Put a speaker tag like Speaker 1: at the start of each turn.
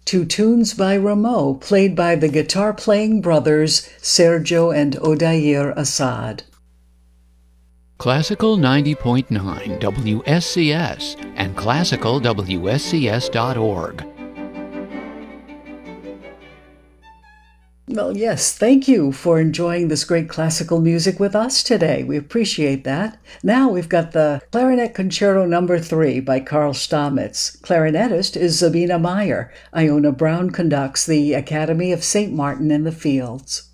Speaker 1: to tunes by Rameau, played by the guitar-playing brothers Sergio and Odair Assad.
Speaker 2: Classical 90.9 WSCS and classicalwscs.org.
Speaker 1: Well, yes, thank you for enjoying this great classical music with us today. We appreciate that. Now we've got the Clarinet Concerto No. 3 by Carl Stamitz. Clarinetist is Sabina Meyer. Iona Brown conducts the Academy of St. Martin in the Fields.